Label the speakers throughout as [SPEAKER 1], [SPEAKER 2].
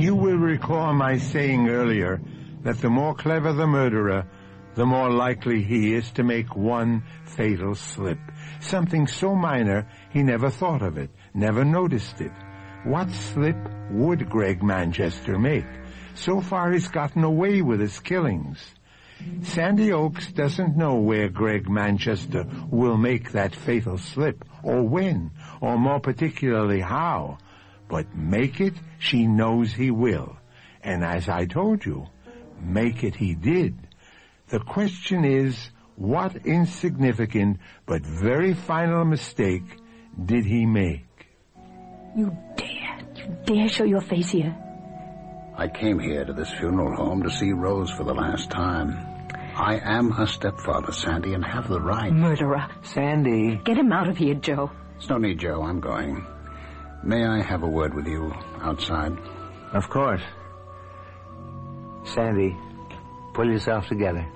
[SPEAKER 1] You will recall my saying earlier that the more clever the murderer, the more likely he is to make one fatal slip. Something so minor he never thought of it, never noticed it. What slip would Greg Manchester make? So far he's gotten away with his killings. Sandy Oaks doesn't know where Greg Manchester will make that fatal slip, or when, or more particularly how. But make it, she knows he will. And as I told you, make it he did. The question is, what insignificant but very final mistake did he make?
[SPEAKER 2] You dare show your face here?
[SPEAKER 3] I came here to this funeral home to see Rose for the last time. I am her stepfather, Sandy, and have the right.
[SPEAKER 2] Murderer.
[SPEAKER 1] Sandy.
[SPEAKER 2] Get him out of here, Joe.
[SPEAKER 3] There's no need, Joe. I'm going. May I have a word with you outside?
[SPEAKER 4] Of course. Sandy, pull yourself together.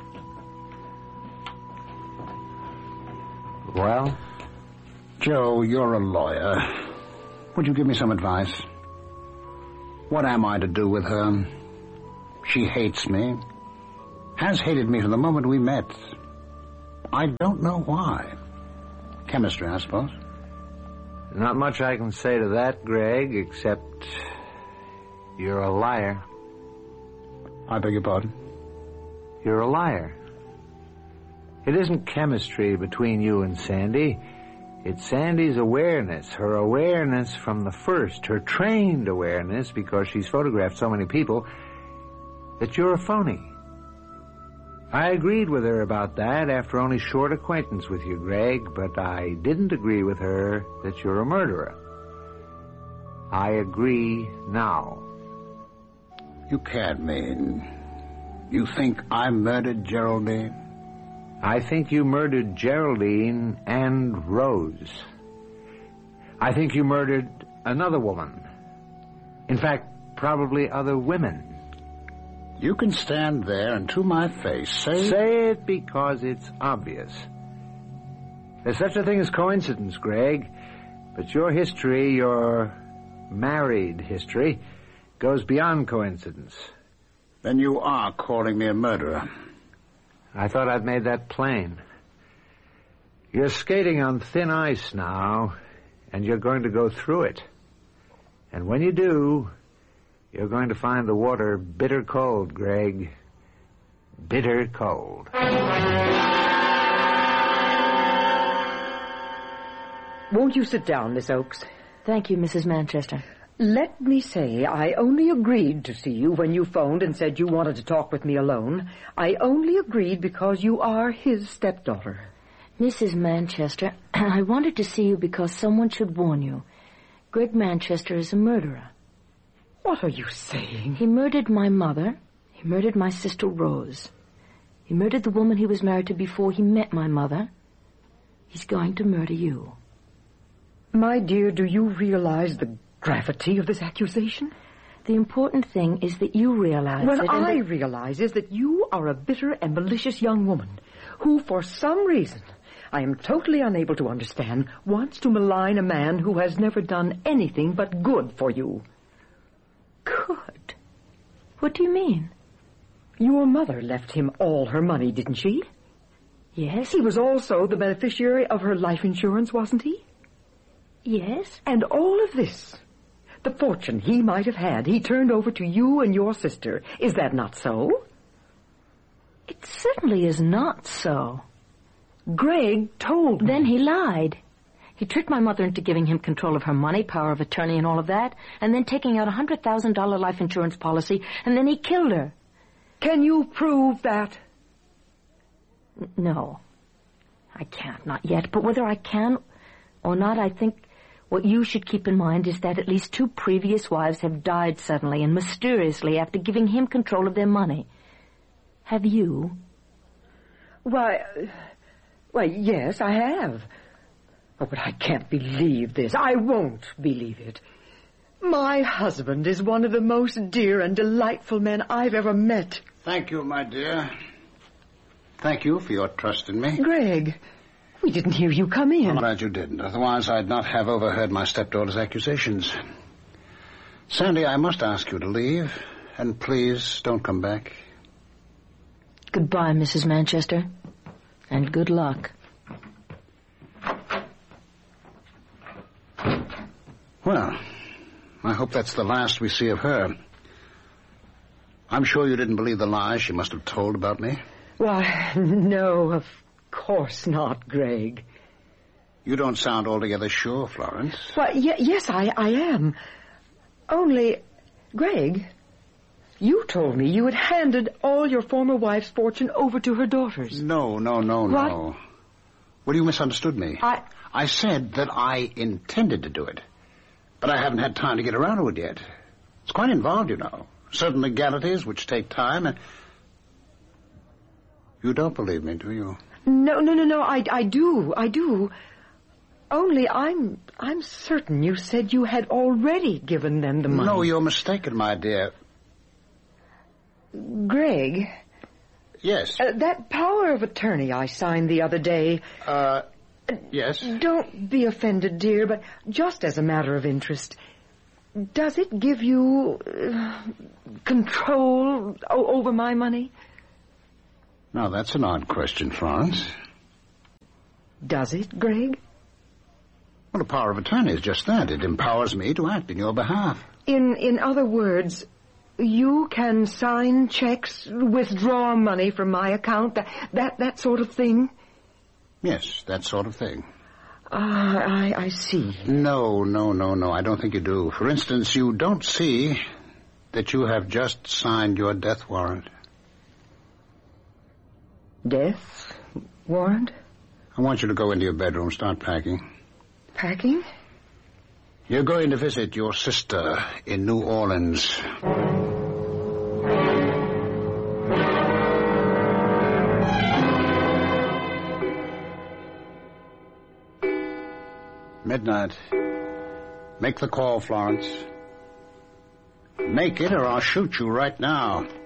[SPEAKER 4] Well?
[SPEAKER 3] Joe, you're a lawyer. Would you give me some advice? What am I to do with her? She hates me. Has hated me from the moment we met. I don't know why. Chemistry, I suppose.
[SPEAKER 4] Not much I can say to that, Greg, except you're a liar.
[SPEAKER 3] I beg your pardon?
[SPEAKER 4] You're a liar. It isn't chemistry between you and Sandy. It's Sandy's awareness, her awareness from the first, her trained awareness, because she's photographed so many people, that you're a phony. I agreed with her about that after only short acquaintance with you, Greg, but I didn't agree with her that you're a murderer. I agree now.
[SPEAKER 3] You can't mean... You think I murdered Geraldine?
[SPEAKER 4] I think you murdered Geraldine and Rose. I think you murdered another woman. In fact, probably other women.
[SPEAKER 3] You can stand there and to my face say...
[SPEAKER 4] Say it because it's obvious. There's such a thing as coincidence, Greg, but your history, your married history, goes beyond coincidence.
[SPEAKER 3] Then you are calling me a murderer.
[SPEAKER 4] I thought I'd made that plain. You're skating on thin ice now, and you're going to go through it. And when you do, you're going to find the water bitter cold, Greg. Bitter cold.
[SPEAKER 5] Won't you sit down, Miss Oaks?
[SPEAKER 2] Thank you, Mrs. Manchester.
[SPEAKER 5] Let me say, I only agreed to see you when you phoned and said you wanted to talk with me alone. I only agreed because you are his stepdaughter.
[SPEAKER 2] Mrs. Manchester, I wanted to see you because someone should warn you. Greg Manchester is a murderer.
[SPEAKER 5] What are you saying?
[SPEAKER 2] He murdered my mother. He murdered my sister Rose. He murdered the woman he was married to before he met my mother. He's going to murder you.
[SPEAKER 5] My dear, do you realize the gravity of this accusation?
[SPEAKER 2] The important thing is that you realize
[SPEAKER 5] what
[SPEAKER 2] it.
[SPEAKER 5] What I realize is that you are a bitter and malicious young woman who, for some reason, I am totally unable to understand, wants to malign a man who has never done anything but good for you.
[SPEAKER 2] Good? What do you mean?
[SPEAKER 5] Your mother left him all her money, didn't she?
[SPEAKER 2] Yes.
[SPEAKER 5] He was also the beneficiary of her life insurance, wasn't he?
[SPEAKER 2] Yes.
[SPEAKER 5] And all of this, the fortune he might have had, he turned over to you and your sister. Is that not so?
[SPEAKER 2] It certainly is not so.
[SPEAKER 5] Greg told me.
[SPEAKER 2] Then he lied. He tricked my mother into giving him control of her money, power of attorney and all of that, and then taking out a $100,000 life insurance policy, and then he killed her.
[SPEAKER 5] Can you prove that?
[SPEAKER 2] No. I can't, not yet. But whether I can or not, I think what you should keep in mind is that at least 2 previous wives have died suddenly and mysteriously after giving him control of their money. Have you?
[SPEAKER 5] Why, yes, I have. Oh, but I can't believe this. I won't believe it. My husband is one of the most dear and delightful men I've ever met.
[SPEAKER 3] Thank you, my dear. Thank you for your trust in me.
[SPEAKER 5] Greg, we didn't hear you come in.
[SPEAKER 3] I'm glad you didn't. Otherwise, I'd not have overheard my stepdaughter's accusations. Sandy, I must ask you to leave, and please don't come back.
[SPEAKER 2] Goodbye, Mrs. Manchester, and good luck.
[SPEAKER 3] Well, I hope that's the last we see of her. I'm sure you didn't believe the lies she must have told about me.
[SPEAKER 5] Why, no, of course not, Greg.
[SPEAKER 3] You don't sound altogether sure, Florence.
[SPEAKER 5] Why, yes, I am. Only, Greg, you told me you had handed all your former wife's fortune over to her daughters.
[SPEAKER 3] No.
[SPEAKER 5] What?
[SPEAKER 3] Well, you misunderstood me. I said that I intended to do it. But I haven't had time to get around to it yet. It's quite involved, you know. Certain legalities which take time, and... You don't believe me, do you?
[SPEAKER 5] No, I do. Only I'm certain you said you had already given them the money.
[SPEAKER 3] No, you're mistaken, my dear.
[SPEAKER 5] Greg?
[SPEAKER 3] Yes?
[SPEAKER 5] That power of attorney I signed the other day...
[SPEAKER 3] Yes?
[SPEAKER 5] Don't be offended, dear, but just as a matter of interest, does it give you control over my money?
[SPEAKER 3] Now, that's an odd question, Florence.
[SPEAKER 5] Does it, Greg?
[SPEAKER 3] Well, the power of attorney is just that. It empowers me to act in your behalf.
[SPEAKER 5] In other words, you can sign checks, withdraw money from my account, that sort of thing?
[SPEAKER 3] Yes, that sort of thing.
[SPEAKER 5] I see.
[SPEAKER 3] No, I don't think you do. For instance, you don't see that you have just signed your death warrant.
[SPEAKER 5] Death warrant?
[SPEAKER 3] I want you to go into your bedroom, start packing.
[SPEAKER 5] Packing?
[SPEAKER 3] You're going to visit your sister in New Orleans. Midnight. Make the call, Florence. Make it or I'll shoot you right now.